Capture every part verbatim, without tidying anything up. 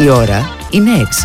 Η ώρα είναι έξι.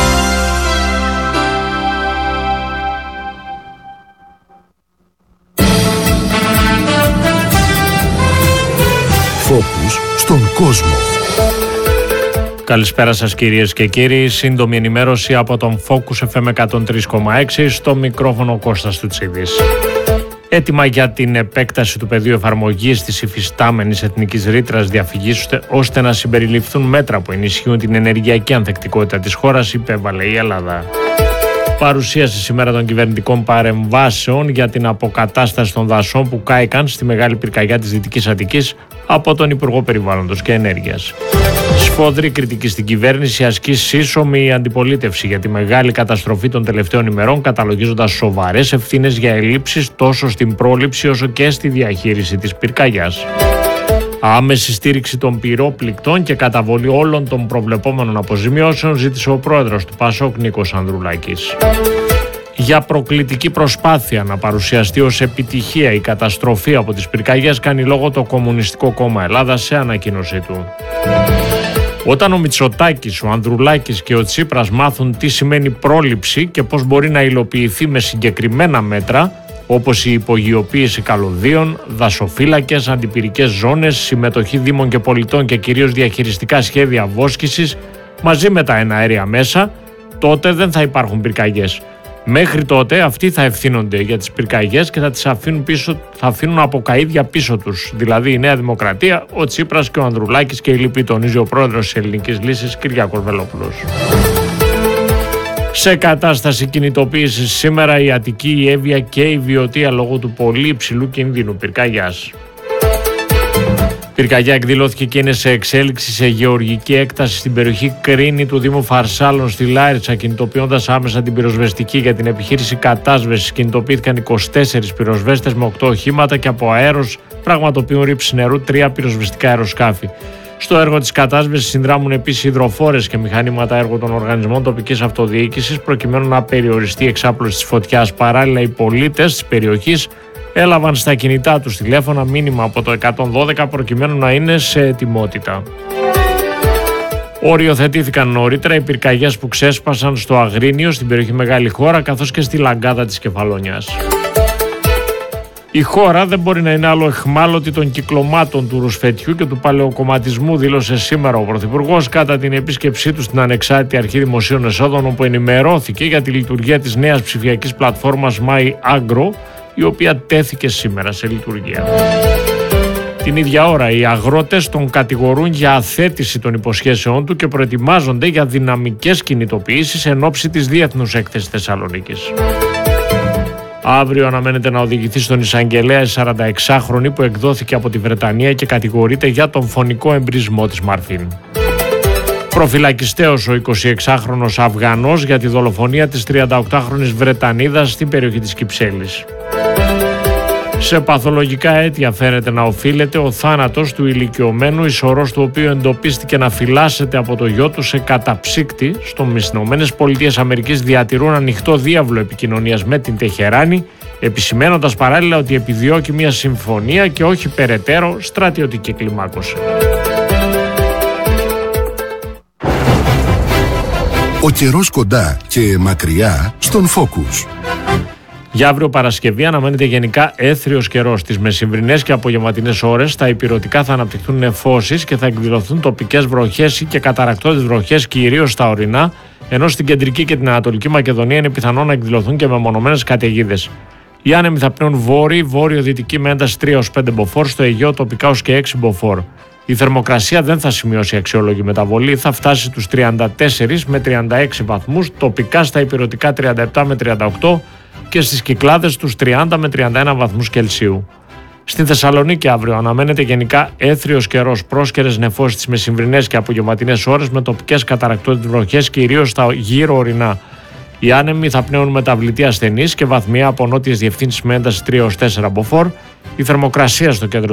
Φόκους στον κόσμο. Καλησπέρα σας κυρίες και κύριοι. Σύντομη ενημέρωση από τον Focus εφ εμ εκατόν τρία κόμμα έξι, στο μικρόφωνο Κώστας Τουτσίδης. Έτοιμα για την επέκταση του πεδίου εφαρμογής της υφιστάμενης εθνικής ρήτρας διαφυγής, ώστε να συμπεριληφθούν μέτρα που ενισχύουν την ενεργειακή ανθεκτικότητα της χώρας, υπέβαλε η Ελλάδα. Παρουσίασε σήμερα των κυβερνητικών παρεμβάσεων για την αποκατάσταση των δασών που κάηκαν στη μεγάλη πυρκαγιά της Δυτικής Αττικής από τον Υπουργό Περιβάλλοντος και Ενέργειας. Σφοδρή κριτική στην κυβέρνηση ασκεί σύσσωμη η αντιπολίτευση για τη μεγάλη καταστροφή των τελευταίων ημερών, καταλογίζοντας σοβαρές ευθύνες για ελλείψεις τόσο στην πρόληψη όσο και στη διαχείριση της πυρκαγιάς. Άμεση στήριξη των πυρόπληκτων και καταβολή όλων των προβλεπόμενων αποζημιώσεων ζήτησε ο πρόεδρος του ΠΑΣΟΚ, Νίκος Ανδρουλάκης. Για προκλητική προσπάθεια να παρουσιαστεί ως επιτυχία η καταστροφή από τις πυρκαγιές κάνει λόγο το Κομμουνιστικό Κόμμα Ελλάδας σε ανακοίνωσή του. Όταν ο Μητσοτάκης, ο Ανδρουλάκης και ο Τσίπρας μάθουν τι σημαίνει πρόληψη και πώς μπορεί να υλοποιηθεί με συγκεκριμένα μέτρα, όπως η υπογειοποίηση καλωδίων, δασοφύλακες, αντιπυρικές ζώνες, συμμετοχή δήμων και πολιτών και κυρίως διαχειριστικά σχέδια βόσκησης, μαζί με τα εναέρια μέσα, τότε δεν θα υπάρχουν πυρκαγιές. Μέχρι τότε αυτοί θα ευθύνονται για τις πυρκαγιές και θα τις αφήνουν, πίσω, θα αφήνουν από καΐδια πίσω τους, δηλαδή η Νέα Δημοκρατία, ο Τσίπρας και ο Ανδρουλάκης και η λοιποί, τονίζει ο πρόεδρος της Ελληνικής Λύσης, Κυριάκος Βελόπουλος. Σε κατάσταση κινητοποίησης σήμερα η Αττική, η Εύβοια και η Βιωτία λόγω του πολύ υψηλού κινδύνου πυρκαγιάς. Πυρκαγιά εκδηλώθηκε και είναι σε εξέλιξη σε γεωργική έκταση στην περιοχή Κρίνη του Δήμου Φαρσάλων στη Λάρισα, κινητοποιώντας άμεσα την πυροσβεστική. Για την επιχείρηση κατάσβεσης κινητοποιήθηκαν είκοσι τέσσερις πυροσβέστες με οκτώ οχήματα και από αέρος πραγματοποιούν ρήψη νερού τρία πυροσβεστικά αεροσκάφη. Στο έργο της κατάσβεσης συνδράμουν επίσης υδροφόρες και μηχανήματα έργο των οργανισμών τοπικής αυτοδιοίκησης, προκειμένου να περιοριστεί η εξάπλωση της φωτιάς. Παράλληλα, οι πολίτες της περιοχής έλαβαν στα κινητά τους τηλέφωνα μήνυμα από το εκατόν δώδεκα προκειμένου να είναι σε ετοιμότητα. Οριοθετήθηκαν νωρίτερα οι πυρκαγιές που ξέσπασαν στο Αγρίνιο, στην περιοχή Μεγάλη Χώρα, καθώς και στη Λαγκάδα της Κεφαλόνιας. Η χώρα δεν μπορεί να είναι άλλο αιχμάλωτη των κυκλωμάτων του ρουσφετιού και του παλαιοκομματισμού, δήλωσε σήμερα ο Πρωθυπουργός κατά την επίσκεψή του στην Ανεξάρτητη Αρχή Δημοσίων Εσόδων, όπου ενημερώθηκε για τη λειτουργία της νέας ψηφιακής πλατφόρμας MyAgro, η οποία τέθηκε σήμερα σε λειτουργία. Την ίδια ώρα οι αγρότες τον κατηγορούν για αθέτηση των υποσχέσεών του και προετοιμάζονται για δυναμικές κινητοποιήσεις εν ώψη της Διεθνούς Έκθεσης Θεσσαλονίκης. Αύριο αναμένεται να οδηγηθεί στον εισαγγελέα η σαρανταεξάχρονη που εκδόθηκε από τη Βρετανία και κατηγορείται για τον φωνικό εμπρισμό της Μαρφίν. Προφυλακιστέος ο εικοσιεξάχρονος Αφγανός για τη δολοφονία της τριανταοκτάχρονης Βρετανίδας στην περιοχή της Κυψέλης. Σε παθολογικά αίτια φαίνεται να οφείλεται ο θάνατος του ηλικιωμένου, η σωρός του οποίου εντοπίστηκε να φυλάσσεται από το γιο του σε καταψύκτη. Στις Ηνωμένες Πολιτείες Αμερικής διατηρούν ανοιχτό διάβλο επικοινωνίας με την Τεχεράνη, επισημαίνοντας παράλληλα ότι επιδιώκει μια συμφωνία και όχι περαιτέρω στρατιωτική κλιμάκωση. Ο καιρός κοντά και μακριά στον Focus. Για αύριο Παρασκευή αναμένεται γενικά έθριος καιρός. Στις μεσημβρινές και απογευματινές ώρες στα ηπειρωτικά θα αναπτυχθούν νεφώσεις και θα εκδηλωθούν τοπικές βροχές ή και καταρρακτώδεις βροχές, κυρίως στα ορεινά, ενώ στην κεντρική και την ανατολική Μακεδονία είναι πιθανό να εκδηλωθούν και μεμονωμένες καταιγίδες. Οι άνεμοι θα πνέουν βόρειοι, βόρειο-δυτική με ένταση τρία έως πέντε μποφόρ, στο Αιγαίο τοπικά ως και έξι μποφόρ. Η θερμοκρασία δεν θα σημειώσει αξιόλογη μεταβολή, θα φτάσει τους τριάντα τέσσερις με τριάντα έξι βαθμούς, τοπικά στα ηπειρωτικά τριάντα επτά με τριάντα οκτώ και στις Κυκλάδες τους τριάντα με τριάντα ένα βαθμούς Κελσίου. Στην Θεσσαλονίκη αύριο αναμένεται γενικά έθριος καιρός, πρόσκαιρες νεφώσεις τις μεσημβρινές και απογευματινές ώρες με τοπικές καταρρακτώδεις βροχές, κυρίως στα γύρω ορεινά. Οι άνεμοι θα πνέουν μεταβλητή ασθενείς και βαθμιά από νότιες διευθύνσεις με ένταση τρία έως τέσσερα μποφόρ. Η θερμοκρασία στο κέντρο